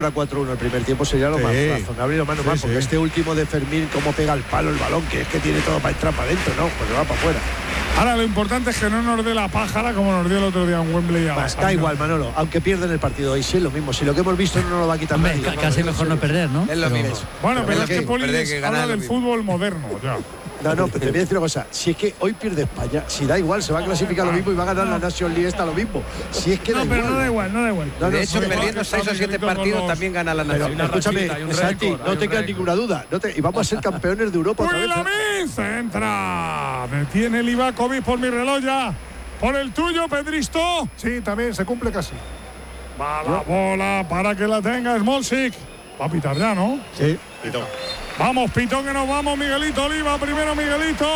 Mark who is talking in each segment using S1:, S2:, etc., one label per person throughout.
S1: a 4-1 el primer tiempo sería lo más razonable y lo más normal, porque este último de Fermín, cómo pega el palo el balón, que es que tiene todo para entrar para adentro, ¿no? Pues se va para afuera.
S2: Ahora lo importante es que no nos dé la pájara como nos dio el otro día en Wembley.
S1: Da igual, Manolo, aunque pierden el partido hoy, sí es lo mismo. Si lo que hemos visto no lo va a quitar nadie.
S3: Casi mejor no perder, ¿no?
S4: Es lo mismo.
S2: Bueno, pero es que Poli habla del fútbol moderno, ya.
S1: No, pero te voy a decir una cosa. Si es que hoy pierde España, si da igual, se va a clasificar lo mismo y va a ganar la National League lo mismo. Si es que
S2: no, pero no da igual.
S4: De hecho, perdiendo 6 o 7 partidos también gana la National League.
S1: Escúchame, Santi, no te queda ninguna duda. Y vamos a ser campeones de Europa otra vez.
S2: ¡Lamin! Centra. Detiene Livakovic por mi reloj ya. Por el tuyo, Pedristo.
S5: Sí, también se cumple casi.
S2: Va la bola para que la tenga Smolcic. Va a pitar ya, ¿no?
S1: Sí.
S6: Pitón.
S2: Vamos, Pitón, que nos vamos. Miguelito Oliva, primero Miguelito.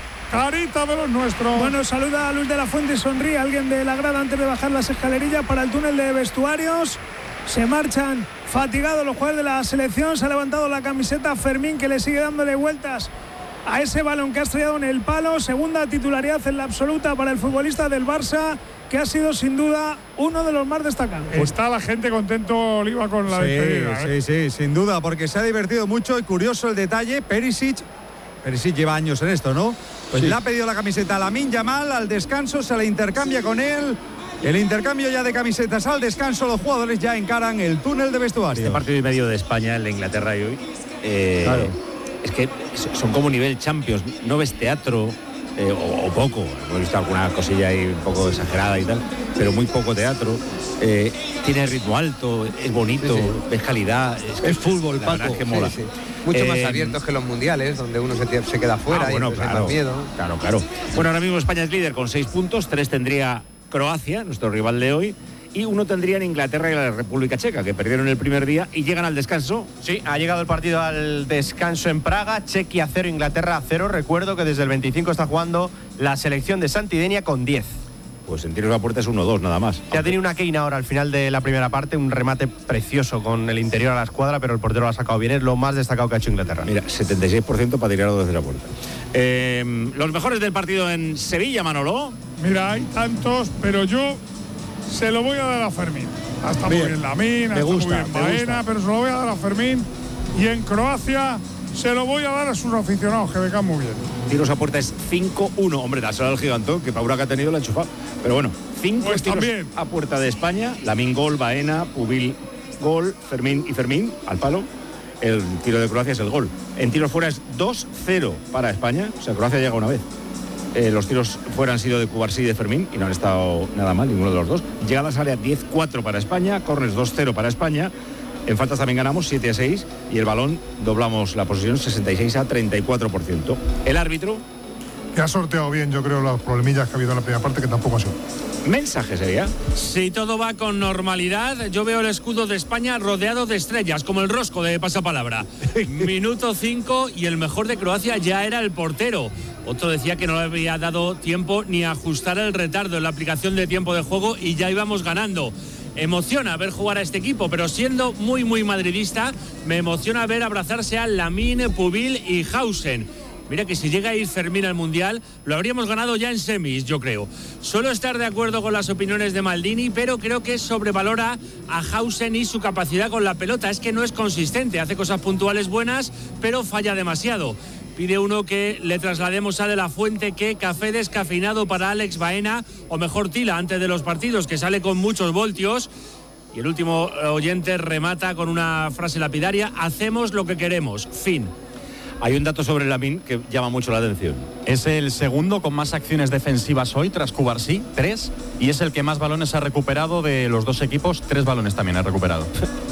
S2: Carita de los nuestros.
S7: Bueno, saluda a Luis de la Fuente y sonríe alguien de la grada antes de bajar las escalerillas para el túnel de vestuarios. Se marchan fatigados los jugadores de la selección. Se ha levantado la camiseta Fermín, que le sigue dándole vueltas a ese balón que ha estrellado en el palo. Segunda titularidad en la absoluta para el futbolista del Barça, que ha sido sin duda uno de los más destacados.
S2: Está la gente contento, Oliva, con la despedida.
S8: Sí, sin duda, porque se ha divertido mucho. Y curioso el detalle, Perisic lleva años en esto, ¿no? Pues le ha pedido la camiseta a Lamine Yamal, al descanso se la intercambia con él. El intercambio ya de camisetas al descanso, los jugadores ya encaran el túnel de vestuario.
S6: Este partido y medio de España, el de Inglaterra y hoy,
S1: claro.
S6: Es que son como nivel Champions, no ves teatro, o poco, hemos visto alguna cosilla ahí un poco exagerada y tal, pero muy poco teatro. Tiene ritmo alto, es bonito, ves calidad.
S1: Es fútbol,
S6: la verdad
S1: Paco.
S6: es que mola.
S4: Mucho más abiertos que los mundiales, donde uno se queda fuera y
S6: bueno,
S4: hay más miedo.
S6: Claro. Bueno, ahora mismo España es líder con 6 puntos, 3 tendría Croacia, nuestro rival de hoy, y 1 tendrían Inglaterra y la República Checa, que perdieron el primer día y llegan al descanso.
S9: Sí, ha llegado el partido al descanso en Praga, Chequia 0, Inglaterra 0. Recuerdo que desde el 25 está jugando la selección de Santidenia con 10.
S6: Pues en tiros a puerta es 1-2 nada más.
S9: Ya ha tenido una Keina ahora al final de la primera parte, un remate precioso con el interior a la escuadra, pero el portero lo ha sacado bien, es lo más destacado que ha hecho Inglaterra.
S6: Mira, 76% para tirarlo desde la puerta. Los mejores del partido en Sevilla, Manolo.
S2: Mira, hay tantos, pero yo se lo voy a dar a Fermín. Está muy bien Lamine, está muy bien Baena, pero se lo voy a dar a Fermín. Y en Croacia se lo voy a dar a sus aficionados, que vengan muy bien.
S6: Tiros a puerta es 5-1. Hombre, dáselo al gigantón, que Paura que ha tenido la ha enchufado. Pero bueno, 5
S2: pues
S6: tiros
S2: también
S6: a puerta de España. Lamine gol, Baena, Pubil gol, Fermín al palo. El tiro de Croacia es el gol. En tiros fuera es 2-0 para España. O sea, Croacia llega una vez. Los tiros fuera han sido de Cubarsí y de Fermín y no han estado nada mal, ninguno de los dos. Llegadas a área 10-4 para España, corners 2-0 para España. En faltas también ganamos 7-6 y el balón doblamos la posesión 66-34%. El árbitro
S5: Que ha sorteado bien, yo creo, los problemillas que ha habido en la primera parte, que tampoco ha sido.
S6: Mensaje sería.
S10: Si todo va con normalidad, yo veo el escudo de España rodeado de estrellas, como el rosco de Pasapalabra. Minuto 5 y el mejor de Croacia ya era el portero. Otro decía que no le había dado tiempo ni a ajustar el retardo en la aplicación de tiempo de juego y ya íbamos ganando. Emociona ver jugar a este equipo, pero siendo muy madridista, me emociona ver abrazarse a Lamine, Pubil y Hausen. Mira que si llega a ir Fermín al Mundial, lo habríamos ganado ya en semis, yo creo. Suelo estar de acuerdo con las opiniones de Maldini, pero creo que sobrevalora a Hausen y su capacidad con la pelota. Es que no es consistente, hace cosas puntuales buenas, pero falla demasiado. Pide uno que le traslademos a De la Fuente que café descafeinado para Alex Baena, o mejor Tila, antes de los partidos, que sale con muchos voltios. Y el último oyente remata con una frase lapidaria: hacemos lo que queremos, fin.
S6: Hay un dato sobre Lamine que llama mucho la atención.
S11: Es el segundo con más acciones defensivas hoy, tras Cubarsí, 3, y es el que más balones ha recuperado de los dos equipos. 3 balones también ha recuperado.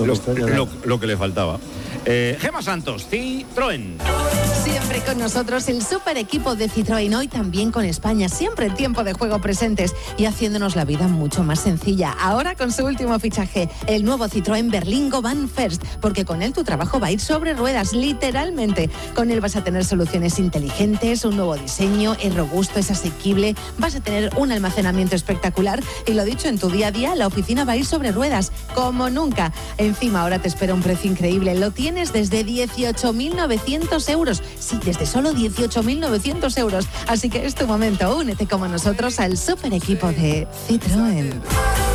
S6: lo que le faltaba. Gemma Santos, Citroën.
S12: Siempre con nosotros el super equipo de Citroën, hoy también con España, siempre en tiempo de juego presentes y haciéndonos la vida mucho más sencilla. Ahora con su último fichaje, el nuevo Citroën Berlingo Van First, porque con él tu trabajo va a ir sobre ruedas, literalmente. Con él vas a tener soluciones inteligentes, un nuevo diseño, es robusto, es asequible, vas a tener un almacenamiento espectacular y lo dicho, en tu día a día la oficina va a ir sobre ruedas, como nunca. Encima ahora te espera un precio increíble, lo tienes desde 18.900 euros. Sí, desde solo 18.900 euros. Así que es tu momento, únete como nosotros al super equipo de Citroën.